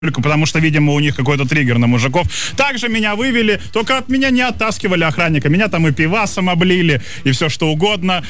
потому что, видимо, у них какой-то триггер на мужиков. Также меня вывели, только от меня не оттаскивали охранника. Меня там и пивасом облили, и все что угодно.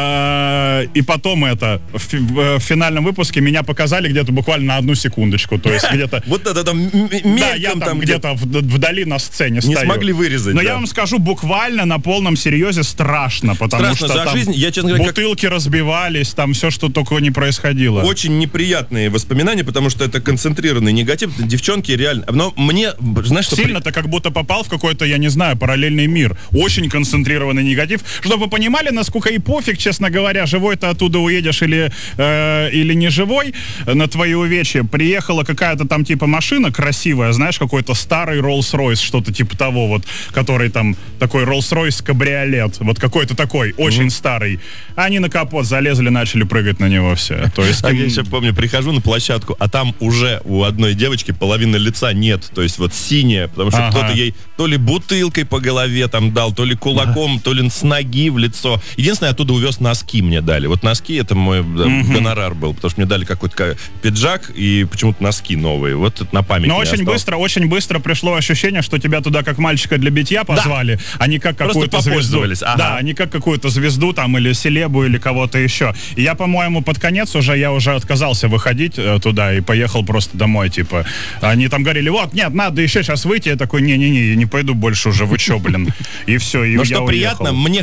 И потом в финальном выпуске меня показали где-то буквально на 1 секундочку. То есть где-то... Вот это там Да, я там где-то вдали на сцене стою. Не смогли вырезать. Но я вам скажу, буквально на полном серьезе страшно, потому что за там жизнь. Я, честно говоря, бутылки разбивались, там все, что только не происходило. Очень неприятные воспоминания, потому что это концентрированный негатив. Девчонки реально... Но мне, знаешь, что... Сильно ты как будто попал в какой-то, я не знаю, параллельный мир. Очень концентрированный негатив. Чтобы вы понимали, насколько и пофиг, честно говоря, живой ты оттуда уедешь или не живой, на твои увечья. Приехала какая-то там типа машина красивая, знаешь, какой-то старый Rolls-Royce, что-то типа того вот, который там такой Rolls-Royce кабриолет, вот какой-то такой, очень старый. Они на капот залезли, начали прыгать на него все. То есть... Я еще помню, прихожу на площадку, а там уже у одной девочки половины лица нет, то есть вот синяя, потому что кто-то ей то ли бутылкой по голове там дал, то ли кулаком, то ли с ноги в лицо. Единственное, оттуда увез носки мне дали. Вот носки, это мой гонорар был, потому что мне дали какой-то пиджак и почему-то носки новые. Вот это на память. Но очень быстро пришло ощущение, что тебя туда как мальчика для битья позвали, а не как какую-то звезду. Да, а не как какую-то звезду там или селебу или кого-то еще. И я, по-моему, под конец я уже отказался выходить туда и поехал просто домой, типа. Они там говорили, вот, нет, надо еще сейчас выйти. Я такой, не-не-не, я не пойду больше уже, вы че, блин. И все, и но я что уехал. Приятно, мне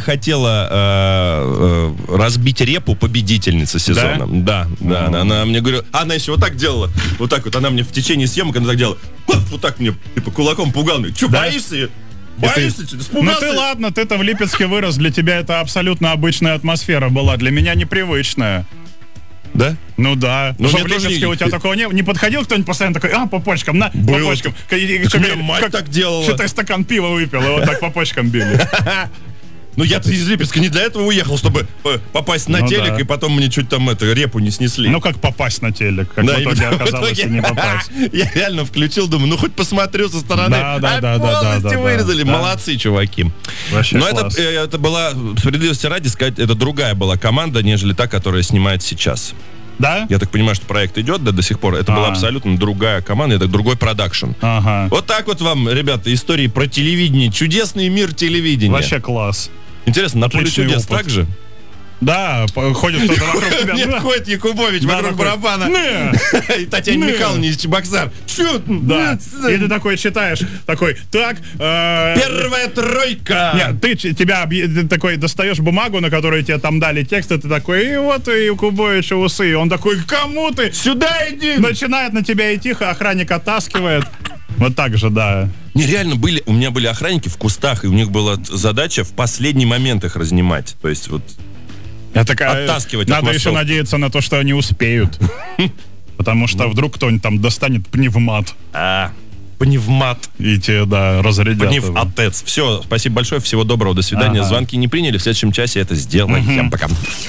хотела разбить репу победительницы сезона. Да? Да. Она мне говорила, она еще вот так делала. Вот так вот, она мне в течение съемок, она так делала. Вот так мне, типа, кулаком пугал. Че, боишься? Боишься? Ну ты ладно, ты-то в Липецке вырос, для тебя это абсолютно обычная атмосфера была, для меня непривычная. Да? Ну да. Ну, что в Липецке у тебя такого не подходил кто-нибудь постоянно такой, по почкам, на, по почкам. Мне мать так делала. Что-то стакан пива выпил, и вот так по почкам били. Ну я-то из Липецка не для этого уехал, чтобы попасть на телек, и потом мне чуть там репу не снесли. Ну как попасть на телек? Как в итоге оказалось, и не попасть. Я реально включил, думаю, хоть посмотрю со стороны. Да. Полностью вырезали. Молодцы, чуваки. Вообще но это была, справедливости ради сказать, это другая была команда, нежели та, которая снимает сейчас. Да? Я так понимаю, что проект идет, до сих пор. Это была абсолютно другая команда, это другой продакшн. Вот так вот вам, ребята, истории про телевидение. Чудесный мир телевидения. Вообще класс. Интересно, на поле чудес так же? Да, ходит кто-то вокруг тебя. Нет, ходит Якубович вокруг барабана. И Татьяна Михайловна из Чебоксар. Да. И ты такой читаешь, такой, так... Первая тройка. Нет, ты такой достаешь бумагу, на которой тебе там дали текст, и ты такой, и вот и Якубовича усы. Он такой, кому ты? Сюда иди. Начинает на тебя идти, охранник оттаскивает. Вот так же, да. Нереально у меня были охранники в кустах, и у них была задача в последний момент их разнимать. То есть вот... оттаскивать. Надо еще надеяться на то, что они успеют. Потому что вдруг кто-нибудь там достанет пневмат. Пневмат. И тебе, разрядят. Пневматец. Все, спасибо большое, всего доброго, до свидания. Звонки не приняли, в следующем часе это сделаем. Всем пока.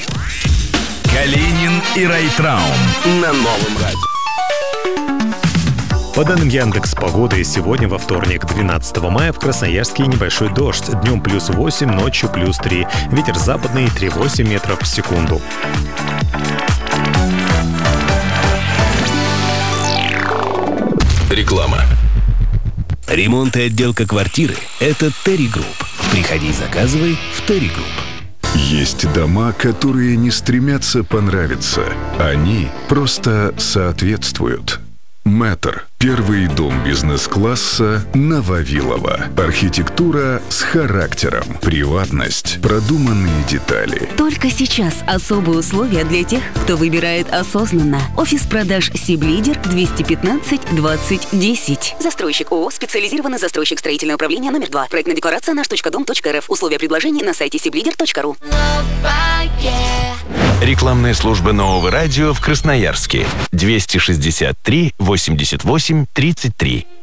Калинин и Райтраум на Новом радио. По данным Яндекс.Погоды, сегодня во вторник, 12 мая, в Красноярске небольшой дождь. Днем +8, ночью +3. Ветер западный 3,8 метров в секунду. Реклама. Ремонт и отделка квартиры – это Terry Group. Приходи и заказывай в Terry Group. Есть дома, которые не стремятся понравиться. Они просто соответствуют. Мэтр. Первый дом бизнес-класса на Вавилова. Архитектура с характером. Приватность. Продуманные детали. Только сейчас особые условия для тех, кто выбирает осознанно. Офис продаж Сиблидер 215 20 10. Застройщик ООО «Специализированный застройщик строительного управления номер 2». Проектная декларация наш.дом.рф. Условия предложений на сайте siblider.ru. Рекламная служба Нового радио в Красноярске. 263 88 33.